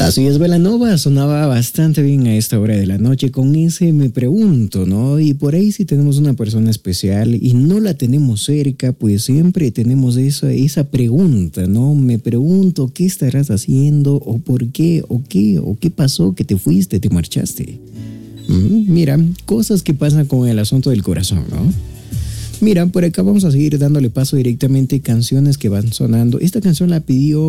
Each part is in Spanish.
Así es, Belanova sonaba bastante bien a esta hora de la noche con ese me pregunto, ¿no? Y por ahí si tenemos una persona especial y no la tenemos cerca, pues siempre tenemos esa pregunta, ¿no? Me pregunto, ¿qué estarás haciendo? ¿O por qué? ¿O qué pasó? ¿Que te fuiste? ¿Te marchaste? Mira, cosas que pasan con el asunto del corazón, ¿no? Mira, por acá vamos a seguir dándole paso directamente canciones que van sonando. Esta canción la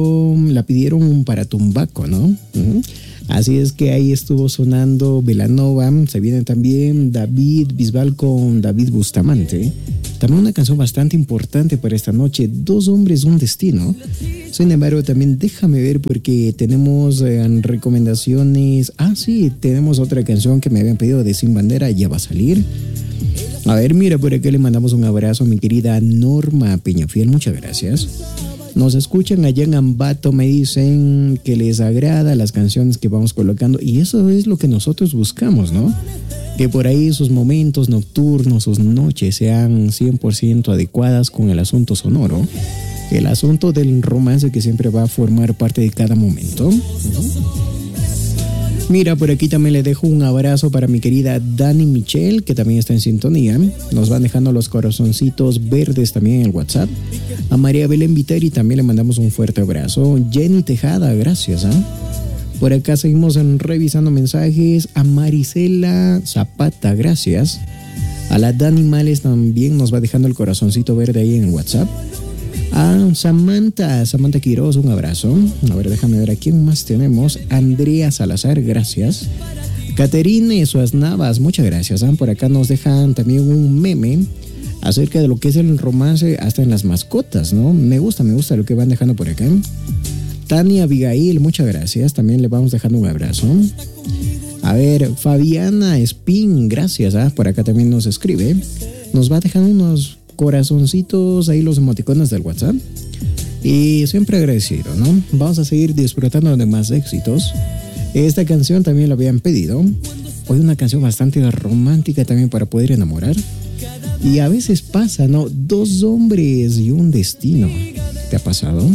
pidieron para Tumbaco, ¿no? Así es que ahí estuvo sonando Belanova. Se viene también David Bisbal con David Bustamante. También una canción bastante importante para esta noche, Dos hombres, un destino. Sin embargo, también déjame ver porque tenemos recomendaciones. Sí, tenemos otra canción que me habían pedido de Sin Bandera, ya va a salir. A ver, mira, por acá le mandamos un abrazo a mi querida Norma Peñafiel, muchas gracias. Nos escuchan allá en Ambato, me dicen que les agrada las canciones que vamos colocando y eso es lo que nosotros buscamos, ¿no? Que por ahí sus momentos nocturnos, sus noches sean 100% adecuadas con el asunto sonoro, el asunto del romance que siempre va a formar parte de cada momento, ¿no? Mira, por aquí también le dejo un abrazo para mi querida Dani Michelle, que también está en sintonía. Nos van dejando los corazoncitos verdes también en el WhatsApp. A María Belén Viteri también le mandamos un fuerte abrazo. Jenny Tejada, gracias. Por acá seguimos revisando mensajes. A Marisela Zapata, gracias. A la Dani Males también nos va dejando el corazoncito verde ahí en WhatsApp. A Samantha Quiroz, un abrazo. A ver, déjame ver a quién más tenemos. Andrea Salazar, gracias. Caterine Suaz Navas, muchas gracias. Por acá nos dejan también un meme acerca de lo que es el romance hasta en las mascotas, ¿no? Me gusta lo que van dejando por acá. Tania Abigail, muchas gracias. También le vamos dejando un abrazo. A ver, Fabiana Spin, gracias. Por acá también nos escribe. Nos va dejando unos corazoncitos ahí, los emoticones del WhatsApp, y siempre agradecido, ¿no? Vamos a seguir disfrutando de más éxitos. Esta canción también la habían pedido. Hoy una canción bastante romántica también para poder enamorar, y a veces pasa, ¿no? Dos hombres y un destino. ¿Te ha pasado?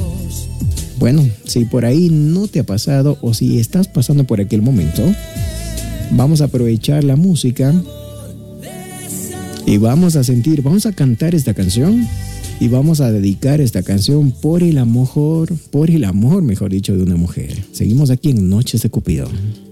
Bueno, si por ahí no te ha pasado o si estás pasando por aquel momento, vamos a aprovechar la música y vamos a cantar esta canción y vamos a dedicar esta canción por el amor, mejor dicho, de una mujer. Seguimos aquí en Noches de Cupido.